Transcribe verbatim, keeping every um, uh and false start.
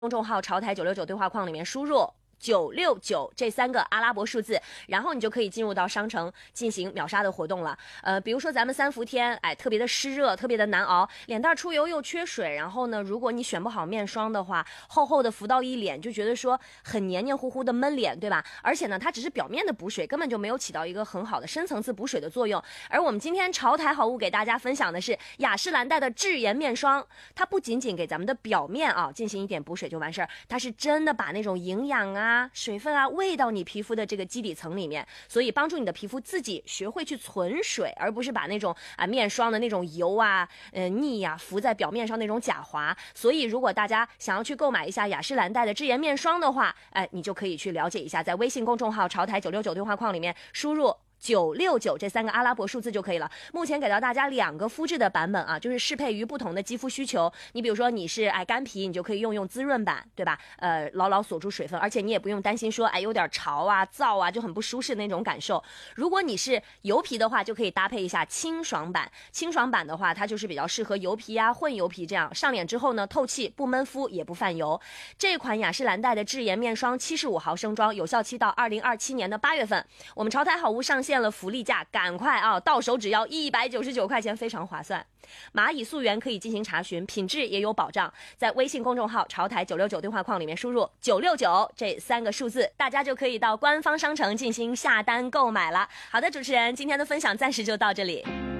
公众号潮台九六九对话框里面输入九六九这三个阿拉伯数字，然后你就可以进入到商城进行秒杀的活动了。呃，比如说咱们三伏天，哎，特别的湿热，特别的难熬，脸蛋出油又缺水，然后呢，如果你选不好面霜的话，厚厚的浮到一脸，就觉得说很黏黏糊糊的闷脸，对吧？而且呢，它只是表面的补水，根本就没有起到一个很好的深层次补水的作用。而我们今天潮台好物给大家分享的是雅诗兰黛的智颜面霜，它不仅仅给咱们的表面啊进行一点补水就完事儿，它是真的把那种营养啊、水分啊喂到你皮肤的这个基底层里面，所以帮助你的皮肤自己学会去存水，而不是把那种啊面霜的那种油啊、呃腻呀、啊、浮在表面上那种假滑。所以如果大家想要去购买一下雅诗兰黛的智颜面霜的话，哎，你就可以去了解一下，在微信公众号潮台九六九对话框里面输入九六九这三个阿拉伯数字就可以了。目前给到大家两个肤质的版本啊，就是适配于不同的肌肤需求。你比如说你是哎干皮，你就可以用用滋润版，对吧？呃，牢牢锁住水分，而且你也不用担心说哎有点潮啊、燥啊，就很不舒适的那种感受。如果你是油皮的话，就可以搭配一下清爽版。清爽版的话，它就是比较适合油皮啊、混油皮这样，上脸之后呢，透气不闷肤也不泛油。这款雅诗兰黛的智颜面霜七十五毫升装，有效期到二零二七年的八月份。我们潮台好物上线了福利价，赶快啊，到手只要一百九十九块钱，非常划算。蚂蚁溯源可以进行查询，品质也有保障。在微信公众号潮台九六九对话框里面输入九六九这三个数字，大家就可以到官方商城进行下单购买了。好的，主持人，今天的分享暂时就到这里。